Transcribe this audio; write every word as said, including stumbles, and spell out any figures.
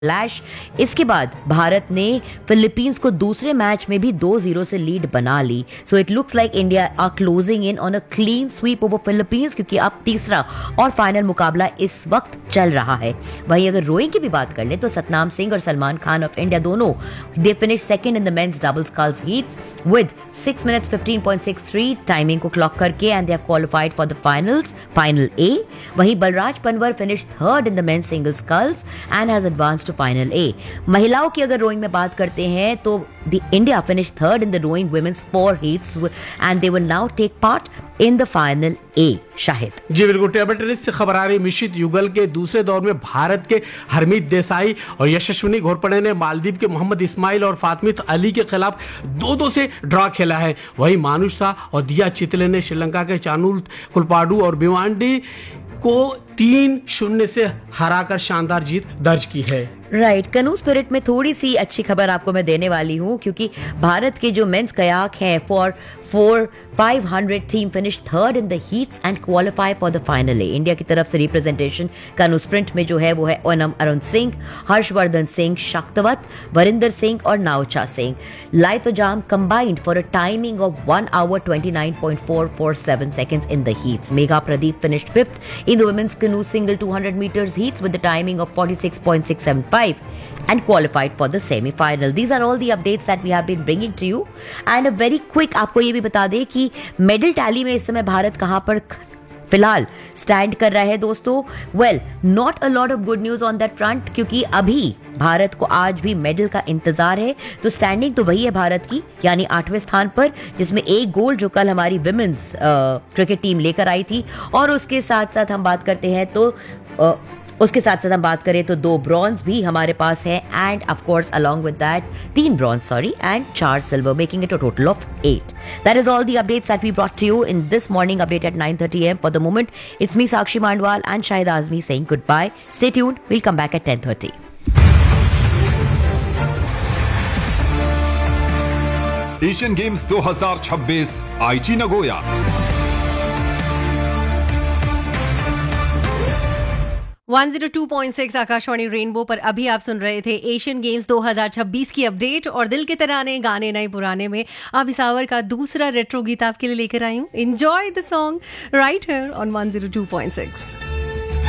लैश। इसके बाद भारत ने फिलीपींस को दूसरे मैच में भी दो जीरो से लीड बना ली। So it looks like India are closing in on a clean sweep over Philippines, क्योंकि अब तीसरा और फाइनल मुकाबला इस वक्त चल रहा है। वहीं अगर रोइंग की भी बात कर ले तो सतनाम सिंह और सलमान खान ऑफ इंडिया दोनों they finish second in the men's double sculls heats with six minutes fifteen point six three timing को क्लॉक करके, and they have qualified for the finals final ए। वहीं Balraj Panwar finish third in the men's single sculls and has advanced to final ए। महिलाओं की अगर rowing में बात करते हैं तो the India finish third in the rowing women's four heats and they will now take part in the final ए। शाहिद जी बिल्कुल, table tennis से खबर आ रही। मिश्रित युगल के दूसरे दौर में भारत के हरमीत देसाई और यशस्विनी घोरपड़े ने मालदीव के मोहम्मद इस्माइल और फातमित अली के खिलाफ दो दो से ड्रॉ खेला है। वहीं मानुषा और दिया चितले ने श्रीलंका के चानुल कुलपाडू और भिवांडी को तीन शून्य से हराकर शानदार जीत दर्ज की है। Right right. कनू स्पिरिट में थोड़ी सी अच्छी खबर आपको मैं देने वाली हूँ, क्योंकि भारत के जो मेंस कयाक हैं for four five hundred team finish third in the heats and qualify for the final A. India की तरफ से रिप्रेजेंटेशन कनू स्प्रिंट में जो है वो है ओनम अरुण सिंह, हर्षवर्धन सिंह शक्तवत, वरिंदर सिंह और नावचा Singh. लाइतोजाम combined for a timing of one hour twenty nine point four four seven seconds in the heats. Megha Pradeep finished fifth in the women's canoe single two hundred meters heats with the timing of forty-six point six seven five and qualified for the semi-final. These are all the updates that we have been bringing to you. And a very quick आपको ये भी बता दें कि medal tally में इस समय भारत कहां पर फिलहाल स्टैंड कर रहा है दोस्तों। Well, not a lot of good news on that front, क्योंकि अभी भारत को आज भी मेडल का इंतजार है। तो स्टैंडिंग तो वही है भारत की, यानी आठवें स्थान पर, जिसमें एक गोल्ड जो कल हमारी विमेंस क्रिकेट टीम लेकर आई थी, और उसके साथ साथ हम बात करते हैं तो uh, उसके साथ साथ हम बात करें तो दो ब्रॉन्ज भी हमारे पास है, end of course along with that तीन ब्रॉन्ज सॉरी एंड चार silver, making it a total of eight. That is all the updates that we brought to you in this morning update at nine thirty a m. For the moment, it's me Sakshi Mandwal and Shahid Azmi saying goodbye. Stay tuned. We'll come back at ten thirty. Asian games दो हज़ार छब्बीस आईची Nagoya. One zero two point six Akashvani rainbow पर अभी आप सुन रहे थे Asian games दो हज़ार छब्बीस की अपडेट, और दिल के तराने गाने नए पुराने में अब इस आवर का दूसरा रेट्रो गीत आपके लिए लेकर आई हूँ. Enjoy the song right here on one zero two point six.